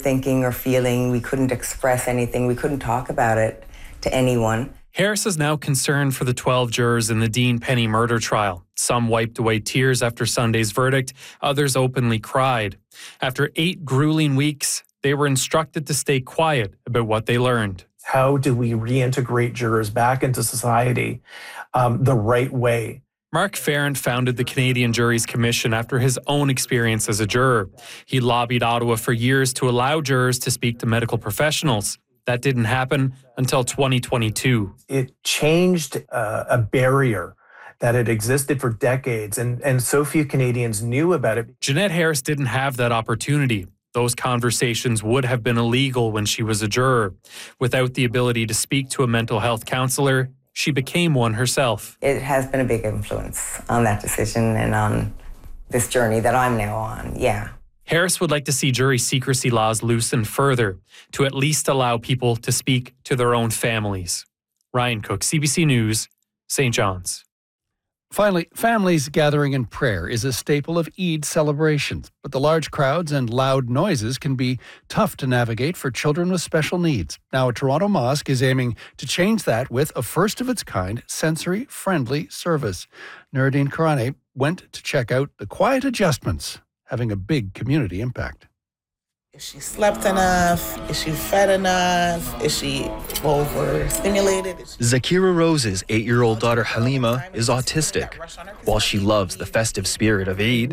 thinking or feeling. We couldn't express anything. We couldn't talk about it to anyone. Harris is now concerned for the 12 jurors in the Dean Penny murder trial. Some wiped away tears after Sunday's verdict. Others openly cried. After 8 grueling weeks, they were instructed to stay quiet about what they learned. How do we reintegrate jurors back into society the right way? Mark Farrant founded the Canadian Juries Commission after his own experience as a juror. He lobbied Ottawa for years to allow jurors to speak to medical professionals. That didn't happen until 2022. It changed a barrier that had existed for decades, and so few Canadians knew about it. Jeanette Harris didn't have that opportunity. Those conversations would have been illegal when she was a juror. Without the ability to speak to a mental health counselor, she became one herself. It has been a big influence on that decision and on this journey that I'm now on, yeah. Harris would like to see jury secrecy laws loosened further to at least allow people to speak to their own families. Ryan Cook, CBC News, St. John's. Finally, families gathering in prayer is a staple of Eid celebrations, but the large crowds and loud noises can be tough to navigate for children with special needs. Now, a Toronto mosque is aiming to change that with a first-of-its-kind sensory-friendly service. Nuruddin Korane went to check out the quiet adjustments having a big community impact. Is she slept enough? Is she fed enough? Is she overstimulated? Zakira Rose's 8-year-old daughter Halima is autistic. While she loves the festive spirit of Eid,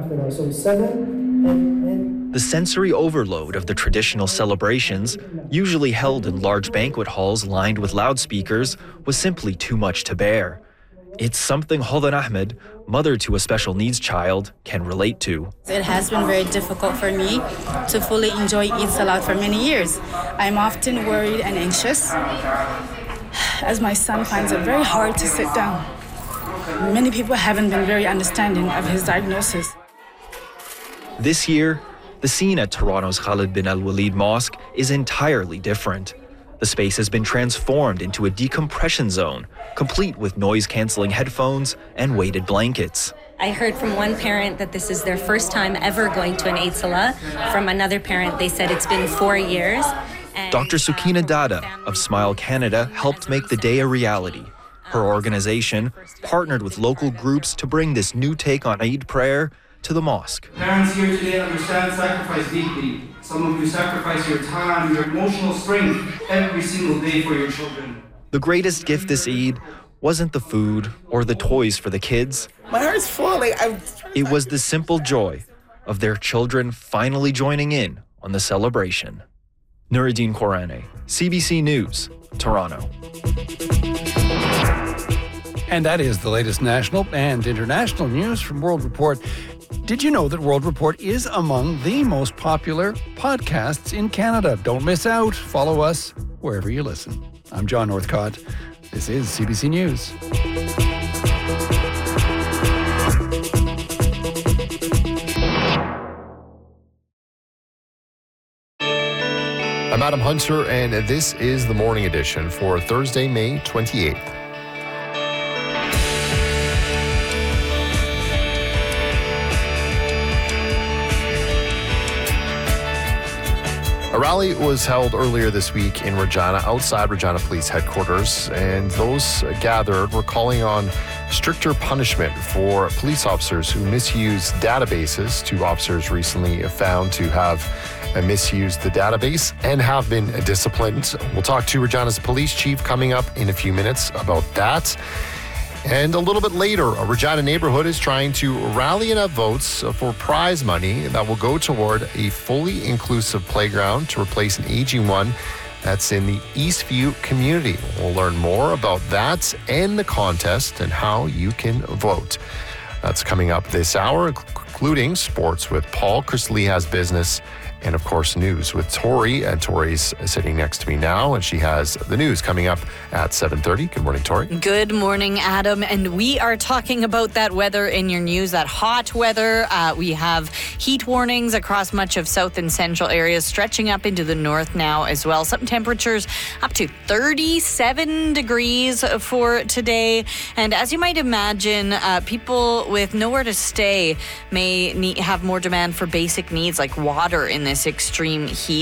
the sensory overload of the traditional celebrations, usually held in large banquet halls lined with loudspeakers, was simply too much to bear. It's something Hodan Ahmed, mother to a special needs child, can relate to. It has been very difficult for me to fully enjoy Eid Salat for many years. I'm often worried and anxious, as my son finds it very hard to sit down. Many people haven't been very understanding of his diagnosis. This year, the scene at Toronto's Khalid bin Al-Walid Mosque is entirely different. The space has been transformed into a decompression zone, complete with noise-canceling headphones and weighted blankets. I heard from one parent that this is their first time ever going to an Eid Salah. From another parent, they said it's been 4 years. Dr. Sukina Dada of Smile Canada helped make the day a reality. Her organization partnered with local groups to bring this new take on Eid prayer to the mosque. Parents here today understand sacrifice deeply. Some of you sacrifice your time, your emotional strength every single day for your children. The greatest gift this Eid wasn't the food or the toys for the kids. My heart's full. It was the simple joy of their children finally joining in on the celebration. Nuruddin Korane, CBC News, Toronto. And that is the latest national and international news from World Report. Did you know that World Report is among the most popular podcasts in Canada? Don't miss out. Follow us wherever you listen. I'm John Northcott. This is CBC News. I'm Adam Hunter, and this is the Morning Edition for Thursday, May 28th. A rally was held earlier this week in Regina, outside Regina Police Headquarters, and those gathered were calling on stricter punishment for police officers who misuse databases. 2 officers recently found to have misused the database and have been disciplined. We'll talk to Regina's police chief coming up in a few minutes about that. And a little bit later, a Regina neighborhood is trying to rally enough votes for prize money that will go toward a fully inclusive playground to replace an aging one that's in the Eastview community. We'll learn more about that and the contest and how you can vote. That's coming up this hour, including sports with Paul. Chris Lee has business. And of course, news with Tori. And Tori's sitting next to me now, and she has the news coming up at 7:30. Good morning, Tori. Good morning, Adam. And we are talking about that weather in your news, that hot weather. We have heat warnings across much of south and central areas, stretching up into the north now as well. Some temperatures up to 37 degrees for today. And as you might imagine, people with nowhere to stay may have more demand for basic needs like water in this extreme heat.